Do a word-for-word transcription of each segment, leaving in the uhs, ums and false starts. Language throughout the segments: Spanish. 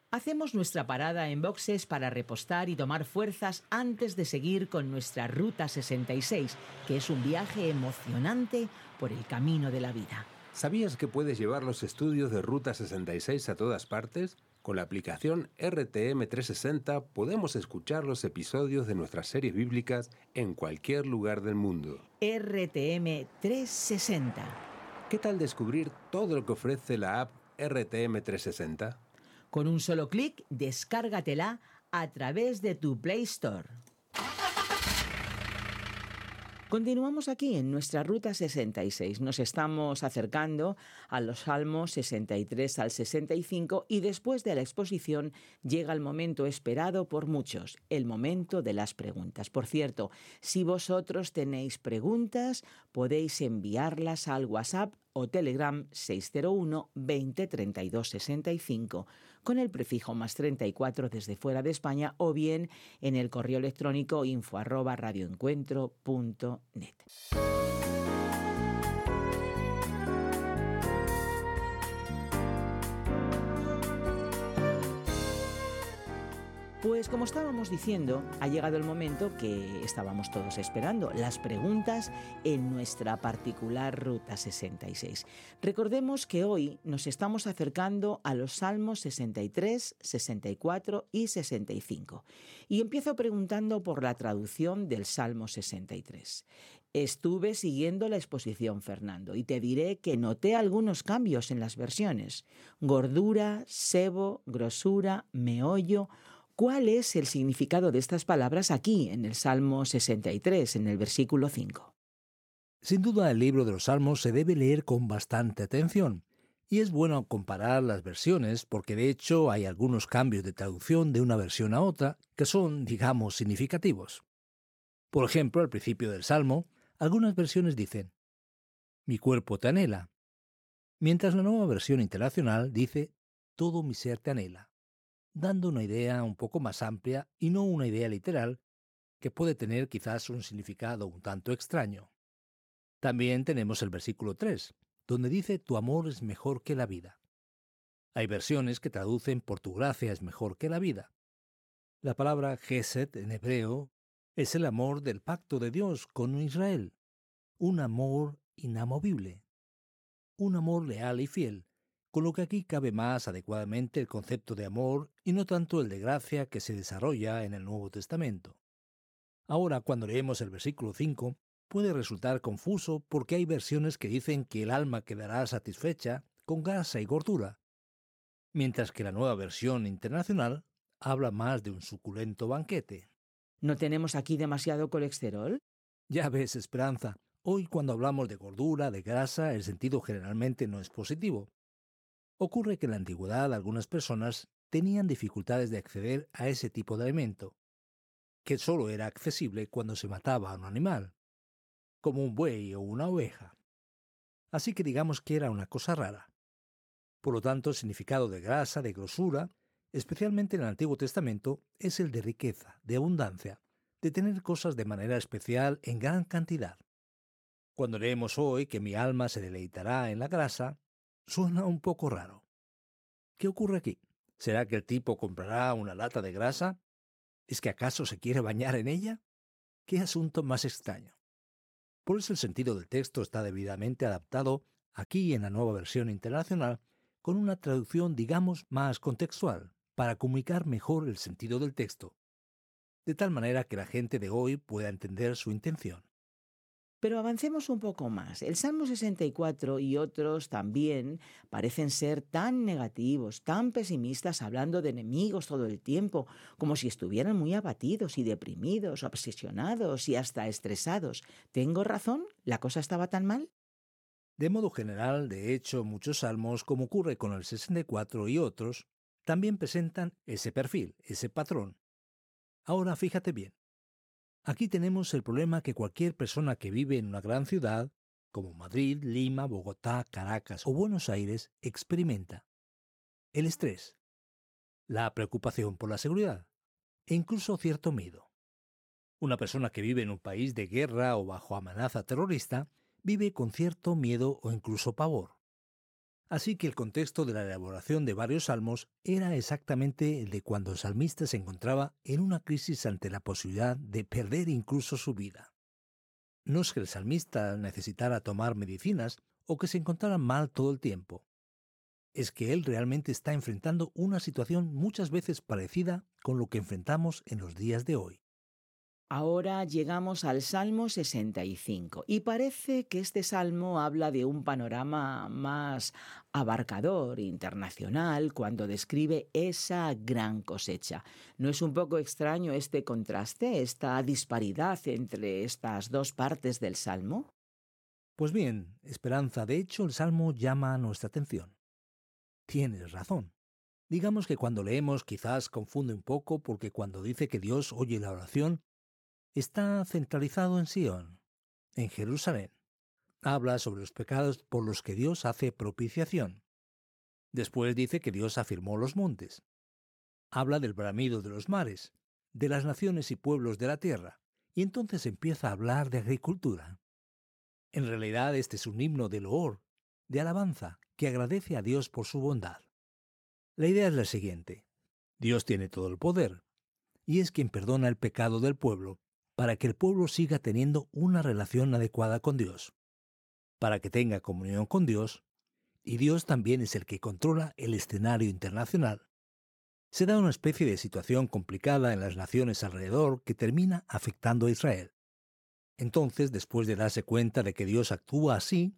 Hacemos nuestra parada en boxes para repostar y tomar fuerzas antes de seguir con nuestra Ruta sesenta y seis, que es un viaje emocionante por el camino de la vida. ¿Sabías que puedes llevar los estudios de Ruta sesenta y seis a todas partes? Con la aplicación R T M trescientos sesenta podemos escuchar los episodios de nuestras series bíblicas en cualquier lugar del mundo. R T M trescientos sesenta. ¿Qué tal descubrir todo lo que ofrece la app R T M trescientos sesenta? Con un solo clic, descárgatela a través de tu Play Store. Continuamos aquí en nuestra Ruta sesenta y seis. Nos estamos acercando a los Salmos sesenta y tres al sesenta y cinco y después de la exposición llega el momento esperado por muchos, el momento de las preguntas. Por cierto, si vosotros tenéis preguntas, podéis enviarlas al WhatsApp o Telegram seis cero uno, veinte, treinta y dos, sesenta y cinco con el prefijo más treinta y cuatro desde fuera de España o bien en el correo electrónico info arroba radioencuentro punto net. Pues como estábamos diciendo, ha llegado el momento que estábamos todos esperando, las preguntas en nuestra particular Ruta sesenta y seis. Recordemos que hoy nos estamos acercando a los Salmos sesenta y tres, sesenta y cuatro y sesenta y cinco. Y empiezo preguntando por la traducción del Salmo sesenta y tres. Estuve siguiendo la exposición, Fernando, y te diré que noté algunos cambios en las versiones. Gordura, sebo, grosura, meollo. ¿Cuál es el significado de estas palabras aquí, en el Salmo sesenta y tres, en el versículo cinco? Sin duda, el libro de los Salmos se debe leer con bastante atención, y es bueno comparar las versiones porque de hecho hay algunos cambios de traducción de una versión a otra que son, digamos, significativos. Por ejemplo, al principio del Salmo, algunas versiones dicen: «Mi cuerpo te anhela», mientras la nueva versión internacional dice: «Todo mi ser te anhela», dando una idea un poco más amplia y no una idea literal que puede tener quizás un significado un tanto extraño. También tenemos el versículo tres, donde dice: «Tu amor es mejor que la vida». Hay versiones que traducen «por tu gracia es mejor que la vida». La palabra Gesed en hebreo es el amor del pacto de Dios con Israel, un amor inamovible, un amor leal y fiel, con lo que aquí cabe más adecuadamente el concepto de amor y no tanto el de gracia que se desarrolla en el Nuevo Testamento. Ahora, cuando leemos el versículo cinco, puede resultar confuso porque hay versiones que dicen que el alma quedará satisfecha con grasa y gordura, mientras que la nueva versión internacional habla más de un suculento banquete. ¿No tenemos aquí demasiado colesterol? Ya ves, Esperanza, hoy cuando hablamos de gordura, de grasa, el sentido generalmente no es positivo. Ocurre que en la antigüedad algunas personas tenían dificultades de acceder a ese tipo de alimento, que solo era accesible cuando se mataba a un animal, como un buey o una oveja. Así que digamos que era una cosa rara. Por lo tanto, el significado de grasa, de grosura, especialmente en el Antiguo Testamento, es el de riqueza, de abundancia, de tener cosas de manera especial en gran cantidad. Cuando leemos hoy que mi alma se deleitará en la grasa, suena un poco raro. ¿Qué ocurre aquí? ¿Será que el tipo comprará una lata de grasa? ¿Es que acaso se quiere bañar en ella? ¿Qué asunto más extraño? Por eso el sentido del texto está debidamente adaptado aquí en la nueva versión internacional con una traducción, digamos, más contextual, para comunicar mejor el sentido del texto, de tal manera que la gente de hoy pueda entender su intención. Pero avancemos un poco más. El Salmo sesenta y cuatro y otros también parecen ser tan negativos, tan pesimistas, hablando de enemigos todo el tiempo, como si estuvieran muy abatidos y deprimidos, obsesionados y hasta estresados. ¿Tengo razón? ¿La cosa estaba tan mal? De modo general, de hecho, muchos salmos, como ocurre con el sesenta y cuatro y otros, también presentan ese perfil, ese patrón. Ahora fíjate bien. Aquí tenemos el problema que cualquier persona que vive en una gran ciudad, como Madrid, Lima, Bogotá, Caracas o Buenos Aires, experimenta. El estrés, la preocupación por la seguridad e incluso cierto miedo. Una persona que vive en un país de guerra o bajo amenaza terrorista vive con cierto miedo o incluso pavor. Así que el contexto de la elaboración de varios salmos era exactamente el de cuando el salmista se encontraba en una crisis ante la posibilidad de perder incluso su vida. No es que el salmista necesitara tomar medicinas o que se encontrara mal todo el tiempo. Es que él realmente está enfrentando una situación muchas veces parecida con lo que enfrentamos en los días de hoy. Ahora llegamos al Salmo sesenta y cinco y parece que este salmo habla de un panorama más abarcador, internacional, cuando describe esa gran cosecha. ¿No es un poco extraño este contraste, esta disparidad entre estas dos partes del salmo? Pues bien, Esperanza, de hecho el salmo llama nuestra atención. Tienes razón. Digamos que cuando leemos quizás confunde un poco porque cuando dice que Dios oye la oración, está centralizado en Sion, en Jerusalén. Habla sobre los pecados por los que Dios hace propiciación. Después dice que Dios afirmó los montes. Habla del bramido de los mares, de las naciones y pueblos de la tierra, y entonces empieza a hablar de agricultura. En realidad este es un himno de loor, de alabanza, que agradece a Dios por su bondad. La idea es la siguiente. Dios tiene todo el poder, y es quien perdona el pecado del pueblo, para que el pueblo siga teniendo una relación adecuada con Dios, para que tenga comunión con Dios, y Dios también es el que controla el escenario internacional. Se da una especie de situación complicada en las naciones alrededor que termina afectando a Israel. Entonces, después de darse cuenta de que Dios actúa así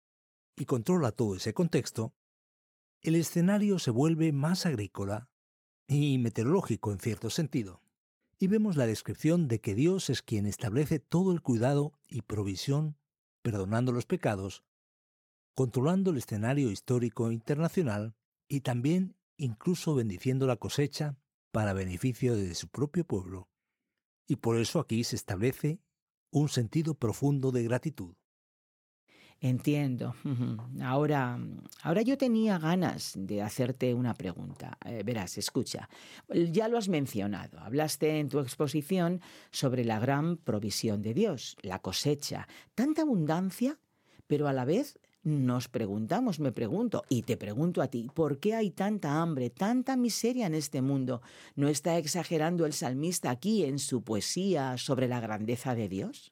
y controla todo ese contexto, el escenario se vuelve más agrícola y meteorológico en cierto sentido. Y vemos la descripción de que Dios es quien establece todo el cuidado y provisión, perdonando los pecados, controlando el escenario histórico internacional y también incluso bendiciendo la cosecha para beneficio de su propio pueblo. Y por eso aquí se establece un sentido profundo de gratitud. Entiendo. Ujú. Ahora, ahora yo tenía ganas de hacerte una pregunta. Eh, verás, escucha, ya lo has mencionado. Hablaste en tu exposición sobre la gran provisión de Dios, la cosecha, tanta abundancia, pero a la vez nos preguntamos, me pregunto, y te pregunto a ti, ¿por qué hay tanta hambre, tanta miseria en este mundo? ¿No está exagerando el salmista aquí en su poesía sobre la grandeza de Dios?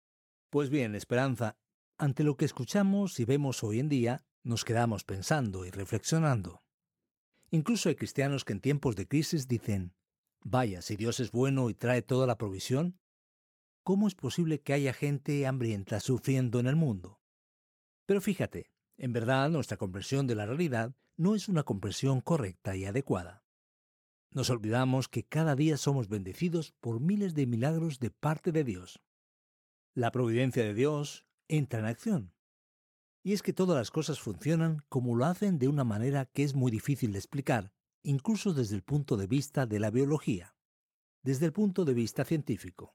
Pues bien, Esperanza, ante lo que escuchamos y vemos hoy en día, nos quedamos pensando y reflexionando. Incluso hay cristianos que en tiempos de crisis dicen, vaya, si Dios es bueno y trae toda la provisión, ¿cómo es posible que haya gente hambrienta sufriendo en el mundo? Pero fíjate, en verdad nuestra comprensión de la realidad no es una comprensión correcta y adecuada. Nos olvidamos que cada día somos bendecidos por miles de milagros de parte de Dios. La providencia de Dios entra en acción. Y es que todas las cosas funcionan como lo hacen de una manera que es muy difícil de explicar, incluso desde el punto de vista de la biología, desde el punto de vista científico.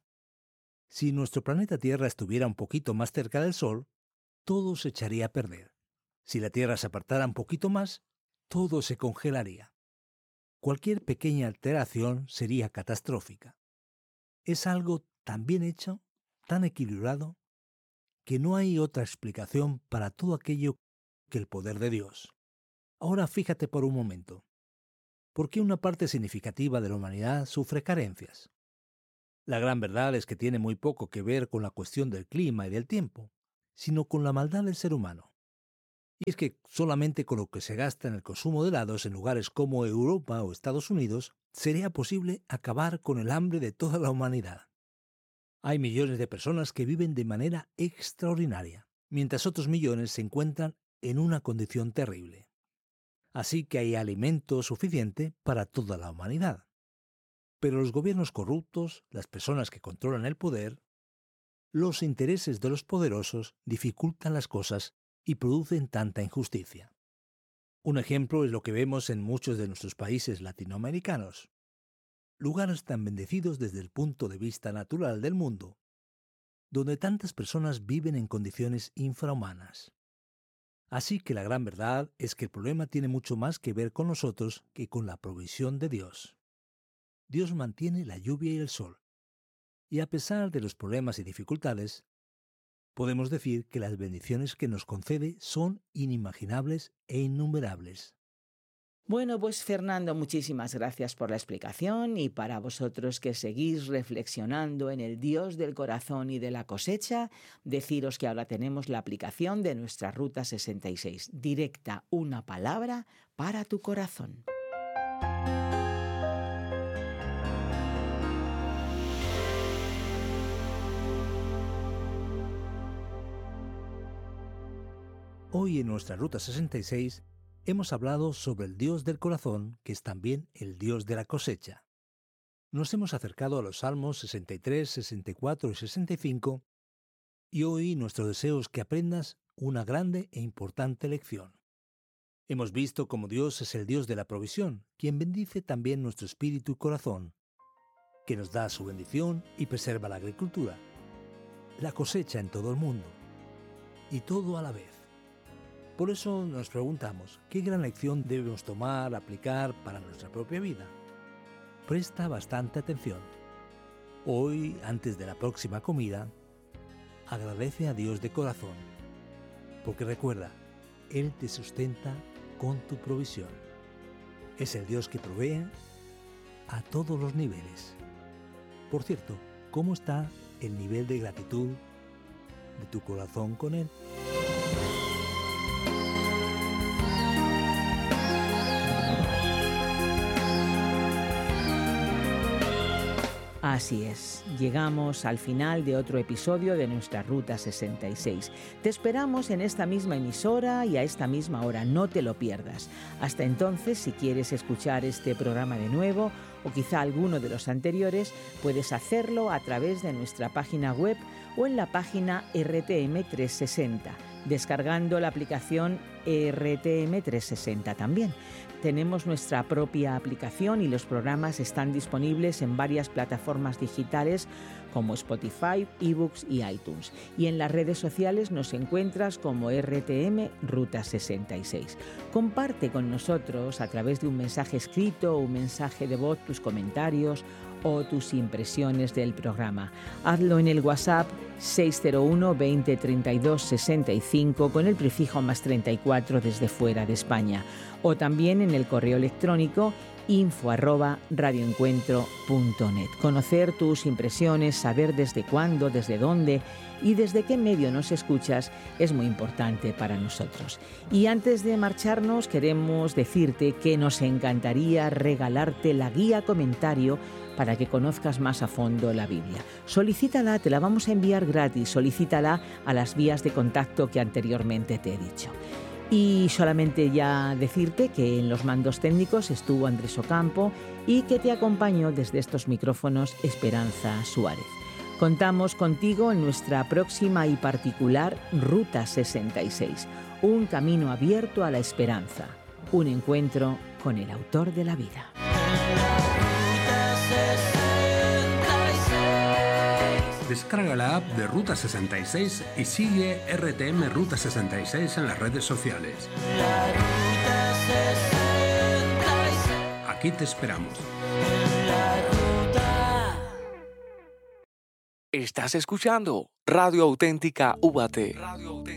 Si nuestro planeta Tierra estuviera un poquito más cerca del Sol, todo se echaría a perder. Si la Tierra se apartara un poquito más, todo se congelaría. Cualquier pequeña alteración sería catastrófica. Es algo tan bien hecho, tan equilibrado, que no hay otra explicación para todo aquello que el poder de Dios. Ahora fíjate por un momento. ¿Por qué una parte significativa de la humanidad sufre carencias? La gran verdad es que tiene muy poco que ver con la cuestión del clima y del tiempo, sino con la maldad del ser humano. Y es que solamente con lo que se gasta en el consumo de helados en lugares como Europa o Estados Unidos, sería posible acabar con el hambre de toda la humanidad. Hay millones de personas que viven de manera extraordinaria, mientras otros millones se encuentran en una condición terrible. Así que hay alimento suficiente para toda la humanidad. Pero los gobiernos corruptos, las personas que controlan el poder, los intereses de los poderosos dificultan las cosas y producen tanta injusticia. Un ejemplo es lo que vemos en muchos de nuestros países latinoamericanos. Lugares tan bendecidos desde el punto de vista natural del mundo, donde tantas personas viven en condiciones infrahumanas. Así que la gran verdad es que el problema tiene mucho más que ver con nosotros que con la provisión de Dios. Dios mantiene la lluvia y el sol. Y a pesar de los problemas y dificultades, podemos decir que las bendiciones que nos concede son inimaginables e innumerables. Bueno, pues Fernando, muchísimas gracias por la explicación, y para vosotros que seguís reflexionando en el Dios del corazón y de la cosecha, deciros que ahora tenemos la aplicación de nuestra Ruta sesenta y seis, directa, una palabra para tu corazón. Hoy en nuestra Ruta sesenta y seis hemos hablado sobre el Dios del corazón, que es también el Dios de la cosecha. Nos hemos acercado a los Salmos sesenta y tres, sesenta y cuatro y sesenta y cinco, y hoy nuestro deseo es que aprendas una grande e importante lección. Hemos visto cómo Dios es el Dios de la provisión, quien bendice también nuestro espíritu y corazón, que nos da su bendición y preserva la agricultura, la cosecha en todo el mundo, y todo a la vez. Por eso nos preguntamos, ¿qué gran lección debemos tomar, aplicar para nuestra propia vida? Presta bastante atención. Hoy, antes de la próxima comida, agradece a Dios de corazón, porque recuerda, Él te sustenta con tu provisión. Es el Dios que provee a todos los niveles. Por cierto, ¿cómo está el nivel de gratitud de tu corazón con Él? Así es, llegamos al final de otro episodio de nuestra Ruta sesenta y seis. Te esperamos en esta misma emisora y a esta misma hora, no te lo pierdas. Hasta entonces, si quieres escuchar este programa de nuevo o quizá alguno de los anteriores, puedes hacerlo a través de nuestra página web o en la página R T M trescientos sesenta, descargando la aplicación R T M trescientos sesenta también. Tenemos nuestra propia aplicación y los programas están disponibles en varias plataformas digitales como Spotify, eBooks y iTunes. Y en las redes sociales nos encuentras como R T M Ruta sesenta y seis. Comparte con nosotros a través de un mensaje escrito o un mensaje de voz tus comentarios o tus impresiones del programa. Hazlo en el WhatsApp seis cero uno, veinte, treinta y dos, sesenta y cinco con el prefijo más treinta y cuatro desde fuera de España, o también en el correo electrónico info arroba radioencuentro punto net. Conocer tus impresiones, saber desde cuándo, desde dónde y desde qué medio nos escuchas es muy importante para nosotros. Y antes de marcharnos, queremos decirte que nos encantaría regalarte la guía comentario para que conozcas más a fondo la Biblia. Solicítala, te la vamos a enviar gratis, solicítala a las vías de contacto que anteriormente te he dicho. Y solamente ya decirte que en los mandos técnicos estuvo Andrés Ocampo y que te acompañó desde estos micrófonos Esperanza Suárez. Contamos contigo en nuestra próxima y particular Ruta sesenta y seis, un camino abierto a la esperanza, un encuentro con el autor de la vida. Descarga la app de Ruta sesenta y seis y sigue R T M Ruta sesenta y seis en las redes sociales. Aquí te esperamos. Estás escuchando Radio Auténtica U B A T.